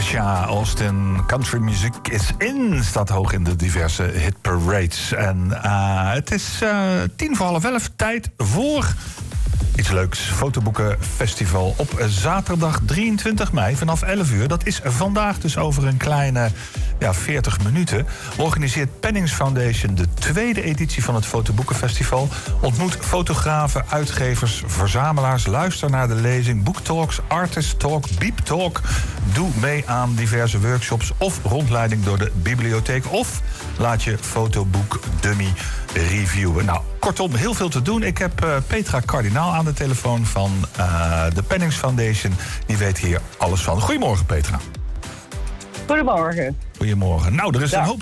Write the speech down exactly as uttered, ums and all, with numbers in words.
Tja, Austin Country Music is in. Staat hoog in de diverse hitparades. En uh, het is uh, tien voor half elf. Tijd voor iets leuks. Fotoboekenfestival op zaterdag drieëntwintig mei vanaf elf uur. Dat is vandaag dus over een kleine ja, veertig minuten. Organiseert Pennings Foundation de tweede editie van het Fotoboekenfestival. Ontmoet fotografen, uitgevers, verzamelaars. Luister naar de lezing, boektalks, artist talk, beep talk. Doe mee aan diverse workshops of rondleiding door de bibliotheek. Of laat je fotoboek dummy reviewen. Nou, kortom, heel veel te doen. Ik heb uh, Petra Kardinaal aan de telefoon van uh, de Pennings Foundation. Die weet hier alles van. Goedemorgen, Petra. Goedemorgen. Goedemorgen. Nou, er is Dag. een hoop